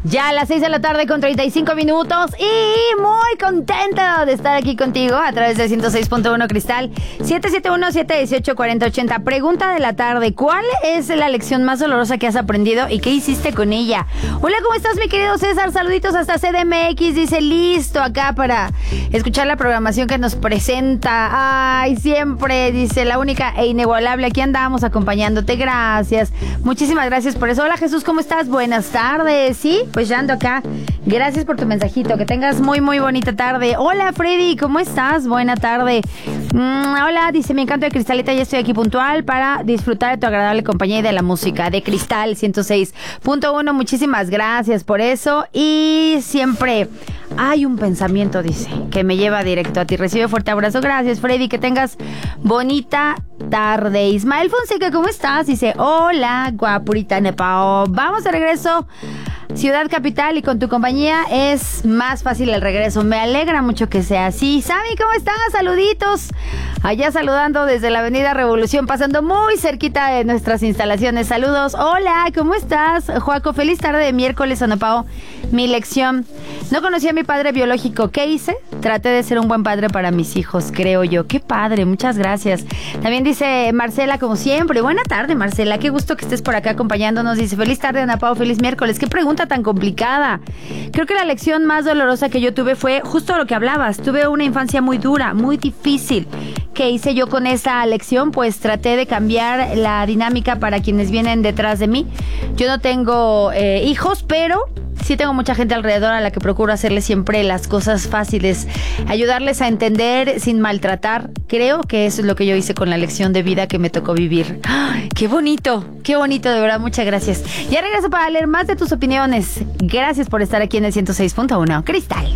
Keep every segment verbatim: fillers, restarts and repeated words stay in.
Ya a las seis de la tarde con treinta y cinco minutos y muy contenta de estar aquí contigo a través del ciento seis punto uno Cristal. siete siete uno, siete uno ocho, cuatro cero ocho cero. Pregunta de la tarde: ¿cuál es la lección más dolorosa que has aprendido y qué hiciste con ella? Hola, ¿cómo estás, mi querido César? Saluditos hasta C D M X. Dice, listo acá para escuchar la programación que nos presenta. Ay, siempre, dice, la única e inigualable. Aquí andamos acompañándote. Gracias. Muchísimas gracias por eso. Hola, Jesús, ¿cómo estás? Buenas tardes. ¿Sí? Pues ya ando acá. Gracias por tu mensajito. Que tengas muy, muy bonita tarde. Hola, Freddy, ¿cómo estás? Buena tarde. Mm, hola, dice, mi encanto de Cristalita, ya estoy aquí puntual para disfrutar de tu agradable compañía y de la música de Cristal ciento seis punto uno. Muchísimas gracias por eso. Y siempre hay un pensamiento, dice, que me lleva directo a ti. Recibe fuerte abrazo. Gracias, Freddy. Que tengas bonita tarde. Ismael Fonseca, ¿cómo estás? Dice, hola, guapurita Nepao. Vamos de regreso. Ciudad Capital, y con tu compañía es más fácil el regreso. Me alegra mucho que sea así. Sammy, ¿cómo estás? Saluditos. Allá saludando desde la Avenida Revolución, pasando muy cerquita de nuestras instalaciones. Saludos. Hola, ¿cómo estás? Joaco, feliz tarde de miércoles, Anapao. Mi lección: no conocí a mi padre biológico. ¿Qué hice? Traté de ser un buen padre para mis hijos, creo yo. Qué padre, muchas gracias. También dice Marcela, como siempre. Buena tarde, Marcela. Qué gusto que estés por acá acompañándonos. Dice, feliz tarde, Anapao, feliz miércoles. Qué pregunta tan complicada. Creo que la lección más dolorosa que yo tuve fue justo lo que hablabas. Tuve una infancia muy dura, muy difícil. ¿Qué hice yo con esa lección? Pues traté de cambiar la dinámica para quienes vienen detrás de mí. Yo no tengo eh, hijos, pero sí tengo mucha gente alrededor a la que procuro hacerles siempre las cosas fáciles, ayudarles a entender sin maltratar. Creo que eso es lo que yo hice con la lección de vida que me tocó vivir. ¡Ay, qué bonito! ¡Qué bonito! De verdad, muchas gracias. Ya regreso para leer más de tus opiniones. Gracias por estar aquí en el ciento seis punto uno Cristal.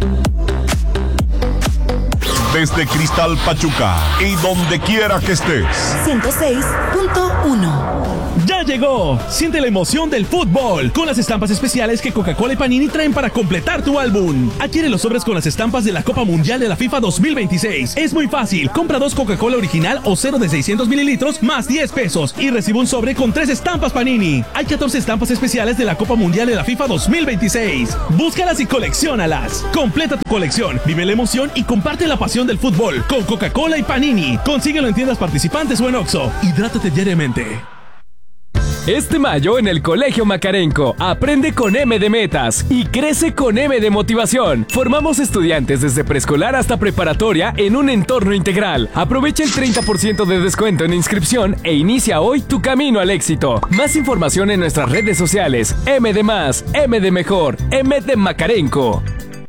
Desde Cristal Pachuca y donde quiera que estés. ciento seis punto uno. ¡Ya llegó! Siente la emoción del fútbol con las estampas especiales que Coca-Cola y Panini traen para completar tu álbum. Adquiere los sobres con las estampas de la Copa Mundial de la FIFA dos mil veintiséis. Es muy fácil. Compra dos Coca-Cola original o cero de seiscientos mililitros más diez pesos y recibe un sobre con tres estampas Panini. Hay catorce estampas especiales de la Copa Mundial de la FIFA dos mil veintiséis. Búscalas y colecciónalas. Completa tu colección, vive la emoción y comparte la pasión del fútbol con Coca-Cola y Panini. Consíguelo en tiendas participantes o en Oxxo. Hidrátate diariamente. Este mayo en el Colegio Macarenco, aprende con M de Metas y crece con M de Motivación. Formamos estudiantes desde preescolar hasta preparatoria en un entorno integral. Aprovecha el treinta por ciento de descuento en inscripción e inicia hoy tu camino al éxito. Más información en nuestras redes sociales. M de Más, M de Mejor, M de Macarenco.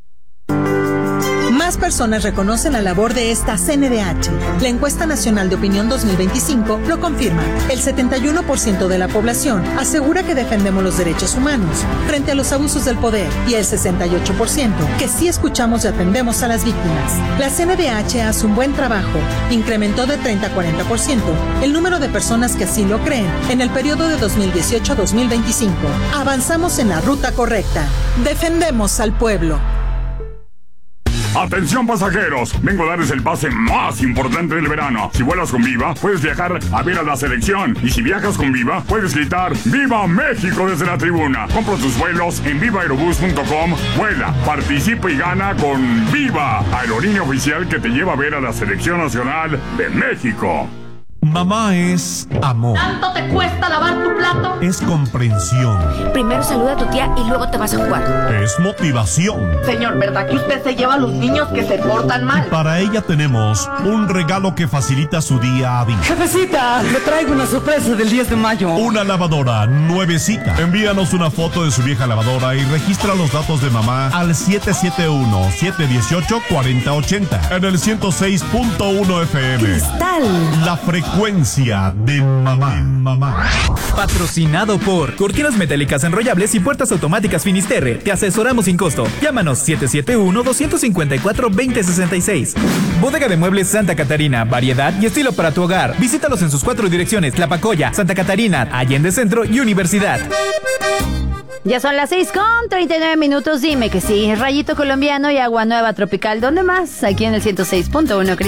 Más personas reconocen la labor de esta C N D H. La encuesta nacional de opinión dos mil veinticinco lo confirma. El setenta y uno por ciento de la población asegura que defendemos los derechos humanos frente a los abusos del poder y el sesenta y ocho por ciento que sí escuchamos y atendemos a las víctimas. La C N D H hace un buen trabajo. Incrementó de treinta a cuarenta por ciento el número de personas que así lo creen en el periodo de dos mil dieciocho a dos mil veinticinco. Avanzamos en la ruta correcta. Defendemos al pueblo. Atención pasajeros, vengo a darles el pase más importante del verano. Si vuelas con Viva, puedes viajar a ver a la selección. Y si viajas con Viva, puedes gritar ¡Viva México! Desde la tribuna. Compra tus vuelos en viva aerobús punto com. Vuela, participa y gana con Viva, aerolínea oficial que te lleva a ver a la selección nacional de México. Mamá es amor. ¿Tanto te cuesta lavar tu plato? Es comprensión. Primero saluda a tu tía y luego te vas a jugar. Es motivación. Señor, ¿verdad que usted se lleva a los niños que se portan mal? Y para ella tenemos un regalo que facilita su día a día. Jefecita, le traigo una sorpresa del diez de mayo. Una lavadora nuevecita. Envíanos una foto de su vieja lavadora y registra los datos de mamá al siete siete uno, siete uno ocho, cuatro cero ocho cero en el ciento seis punto uno F M. Cristal. La frecuencia de mamá. mamá. Patrocinado por Cortinas Metálicas Enrollables y Puertas Automáticas Finisterre. Te asesoramos sin costo. Llámanos siete siete uno, dos cinco cuatro, dos cero seis seis. Bodega de Muebles Santa Catarina. Variedad y estilo para tu hogar. Visítalos en sus cuatro direcciones: La Pacoya, Santa Catarina, Allende Centro y Universidad. Ya son las seis con treinta y nueve minutos. Dime que sí. Rayito colombiano y agua nueva tropical. ¿Dónde más? Aquí en el ciento seis punto uno.